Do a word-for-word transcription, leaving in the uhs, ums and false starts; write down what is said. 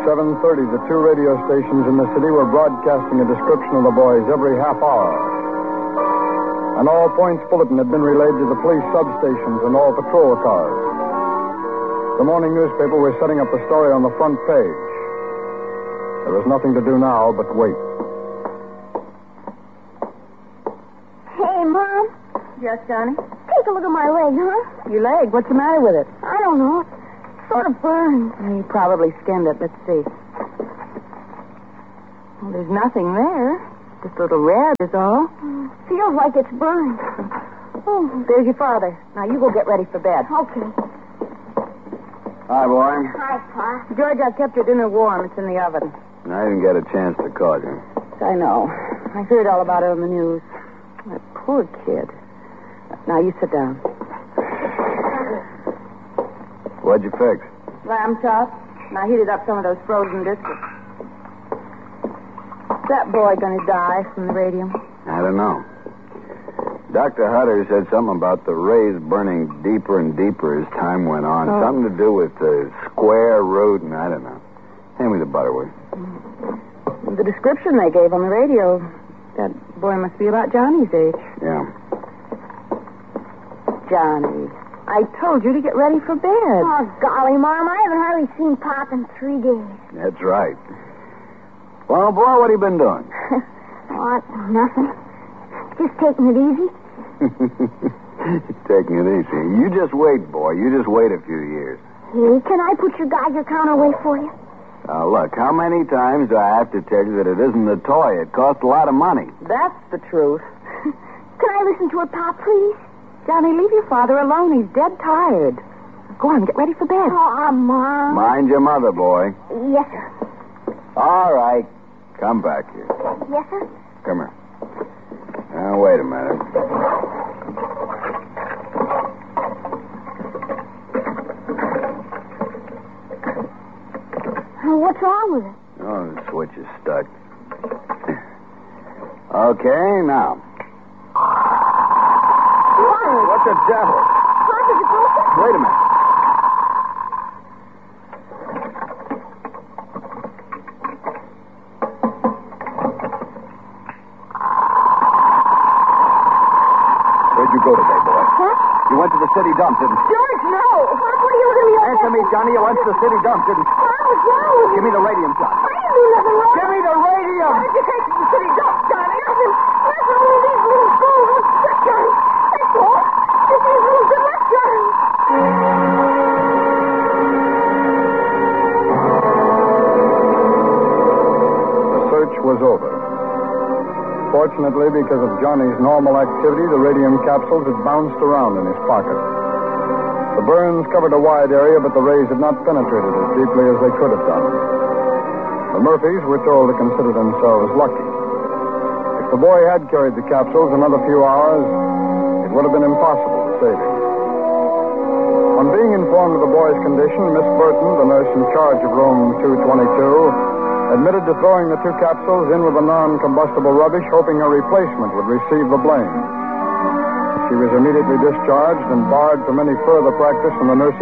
seven thirty, the two radio stations in the city were broadcasting a description of the boys every half hour. An all-points bulletin had been relayed to the police substations and all patrol cars. The morning newspaper was setting up the story on the front page. There was nothing to do now but wait. Hey, Mom. Yes, Johnny? Take a look at my leg, huh? Your leg? What's the matter with it? I don't know. It sort of burns. You probably skinned it. Let's see. Well, there's nothing there. Just a little red is all. Mm, feels like it's burned. Oh, there's your father. Now, you go get ready for bed. Okay. Hi, boy. Hi, Pa. George, I've kept your dinner warm. It's in the oven. I didn't get a chance to call you. I know. I heard all about it on the news. That poor kid. Now, you sit down. What'd you fix? Lamb chop. And I heated up some of those frozen biscuits. Is that boy going to die from the radium? I don't know. Doctor Hutter said something about the rays burning deeper and deeper as time went on. Oh. Something to do with the square root, and I don't know. Hand me the butter, will you? The description they gave on the radio. That boy must be about Johnny's age. Yeah. Johnny, I told you to get ready for bed. Oh, golly, Mom. I haven't hardly seen Pop in three days. That's right. Well, boy, what have you been doing? What? Nothing. Just taking it easy. Taking it easy. You just wait, boy. You just wait a few years. Hey, can I put your Geiger counter away for you? Now, look, how many times do I have to tell you that it isn't a toy? It costs a lot of money. That's the truth. Can I listen to it, Pop, please? Johnny, leave your father alone. He's dead tired. Go on, get ready for bed. Oh, Mom. Mind your mother, boy. Yes, sir. All right. Come back here. Yes, sir? Come here. Now, wait a minute. What's wrong with it? Oh, the switch is stuck. Okay, now. What? What the devil? Pop, is it broken? Wait a minute. Where'd you go today, boy? Huh? You went to the city dump, didn't you? George, no. Pop, what are you looking at me like Answer that me, for? Johnny. You went to the city dump, didn't you? Pop, what's wrong with Give you? me the radium shot. I didn't do nothing wrong. Give me the radium. Why did you take me to the city dump, Johnny? Nothing. Nothing. Only these little fools. Look, Johnny. That's all. Just these little good luck, Johnny. The search was over. Fortunately, because of Johnny's normal activity, the radium capsules had bounced around in his pocket. The burns covered a wide area, but the rays had not penetrated as deeply as they could have done. The Murphys were told to consider themselves lucky. If the boy had carried the capsules another few hours, it would have been impossible to save him. On being informed of the boy's condition, Miss Burton, the nurse in charge of room two twenty-two, admitted to throwing the two capsules in with the non-combustible rubbish, hoping a replacement would receive the blame. She was immediately discharged and barred from any further practice in the nursing